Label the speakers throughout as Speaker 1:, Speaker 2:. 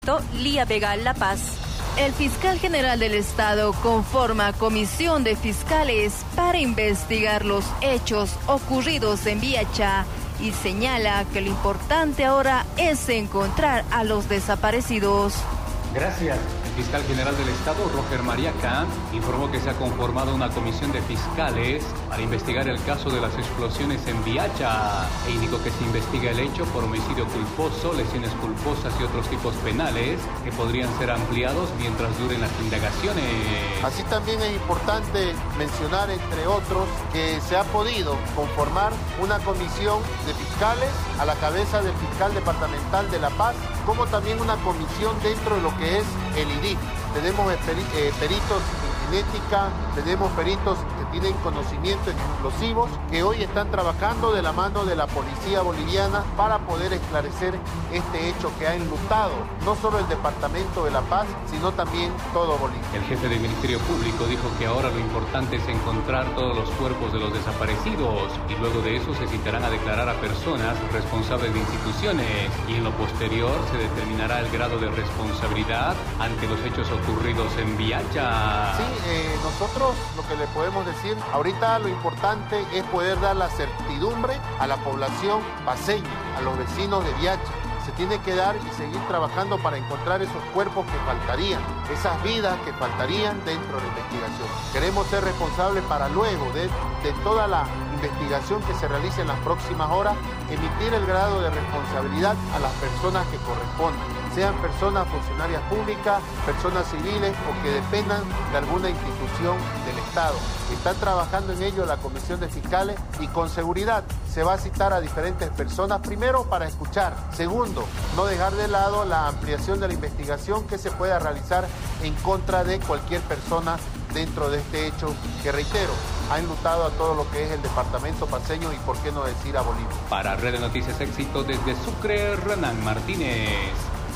Speaker 1: Lía Vega La Paz. El fiscal general del Estado conforma comisión de fiscales para investigar los hechos ocurridos en Viacha y señala que lo importante ahora es encontrar a los desaparecidos.
Speaker 2: Gracias. El fiscal general del Estado, Roger Mariaca, informó que se ha conformado una comisión de fiscales para investigar el caso de las explosiones en Viacha e indicó que se investiga el hecho por homicidio culposo, lesiones culposas y otros tipos penales que podrían ser ampliados mientras duren las indagaciones.
Speaker 3: Así también es importante mencionar, entre otros, que se ha podido conformar una comisión de fiscales a la cabeza del fiscal departamental de La Paz, como también una comisión dentro de lo que es el IDIC. Tenemos peritos en genética, tenemos peritos que tienen conocimiento en explosivos, que hoy están trabajando de la mano de la policía boliviana para poder esclarecer este hecho que ha enlutado no solo el departamento de La Paz, sino también todo Bolivia.
Speaker 2: El jefe del Ministerio Público dijo que ahora lo importante es encontrar todos los cuerpos de los desaparecidos y luego de eso se citarán a declarar a personas responsables de instituciones y en lo posterior se determinará el grado de responsabilidad ante los hechos ocurridos en Viacha.
Speaker 3: Sí, nosotros lo que le podemos decir, ahorita lo importante es poder dar la certidumbre a la población paceña, a los vecinos de Viacha. Se tiene que dar y seguir trabajando para encontrar esos cuerpos que faltarían, esas vidas que faltarían dentro de la investigación. Queremos ser responsables para luego de toda la investigación que se realice en las próximas horas, emitir el grado de responsabilidad a las personas que correspondan, sean personas funcionarias públicas, personas civiles o que dependan de alguna institución del Estado. Está trabajando en ello la Comisión de Fiscales y con seguridad se va a citar a diferentes personas, primero para escuchar, segundo, no dejar de lado la ampliación de la investigación que se pueda realizar en contra de cualquier persona dentro de este hecho que, reitero, ha enlutado a todo lo que es el departamento paceño y por qué no decir a Bolivia.
Speaker 2: Para Red de Noticias Éxito desde Sucre, Renan Martínez.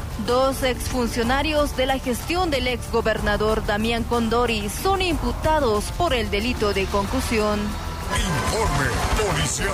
Speaker 1: 2 exfuncionarios de la gestión del exgobernador Damián Condori son imputados por el delito de concusión.
Speaker 4: Informe policial.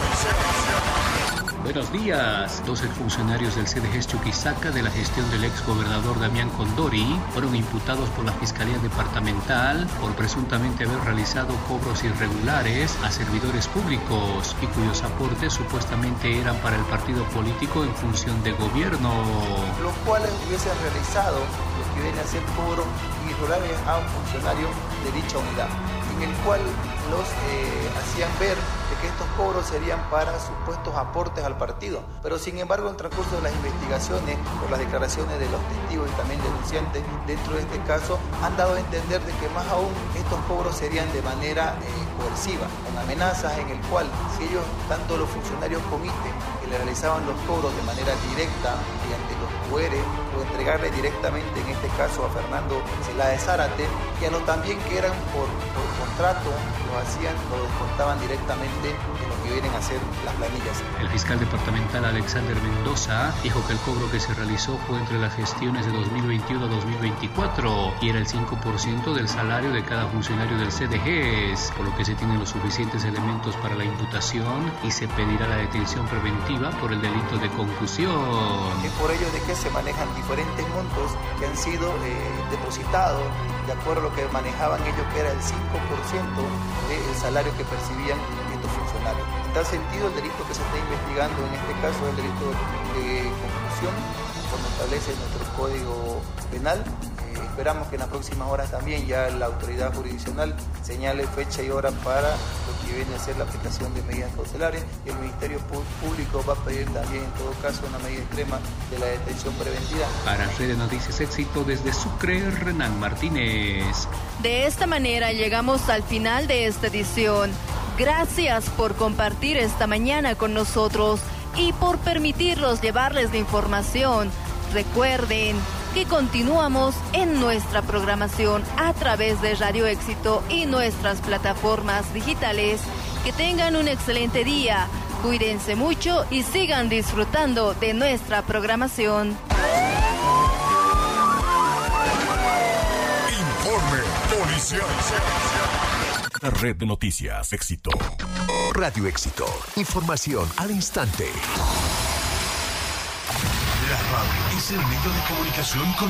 Speaker 2: Buenos días. 2 exfuncionarios del CDG Chuquisaca de la gestión del exgobernador Damián Condori fueron imputados por la Fiscalía Departamental por presuntamente haber realizado cobros irregulares a servidores públicos y cuyos aportes supuestamente eran para el partido político en función de gobierno.
Speaker 5: Los cuales hubiesen realizado lo que viene a ser cobros irregulares a un funcionario de dicha unidad, en el cual los hacían ver de que estos cobros serían para supuestos aportes al partido, pero sin embargo en el transcurso de las investigaciones, por las declaraciones de los testigos y también denunciantes dentro de este caso, han dado a entender de que más aún estos cobros serían de manera coerciva, con amenazas en el cual si ellos, tanto los funcionarios comité que le realizaban los cobros de manera directa mediante los QR o entregarle directamente en este caso a Fernando Celada de Zárate y a los también que eran por contrato, lo hacían, lo descontaban directamente en lo que vienen a ser las planillas.
Speaker 2: El fiscal departamental Alexander Mendoza dijo que el cobro que se realizó fue entre las gestiones de 2021 a 2024 y era el 5% del salario de cada funcionario del CDG, por lo que se tienen los suficientes elementos para la imputación y se pedirá la detención preventiva por el delito de concusión.
Speaker 5: Es por ello de que se manejan diferentes montos que han sido depositados de acuerdo a lo que manejaban ellos, que era el 5% del salario que percibían estos funcionarios. En tal sentido, el delito que se está investigando en este caso es el delito de concusión, como establece nuestro Código Penal. Esperamos que en las próximas horas también ya la autoridad jurisdiccional señale fecha y hora para lo que viene a ser la aplicación de medidas cautelares y el Ministerio Público va a pedir también en todo caso una medida extrema de la detención preventiva.
Speaker 2: Para Red de Noticias Éxito desde Sucre, Renan Martínez.
Speaker 1: De esta manera llegamos al final de esta edición. Gracias por compartir esta mañana con nosotros y por permitirnos llevarles la información. Recuerden que continuamos en nuestra programación a través de Radio Éxito y nuestras plataformas digitales. Que tengan un excelente día, cuídense mucho y sigan disfrutando de nuestra programación.
Speaker 4: Informe policial. La Red de Noticias Éxito.
Speaker 6: Radio Éxito. Información al instante.
Speaker 4: La es el medio de comunicación con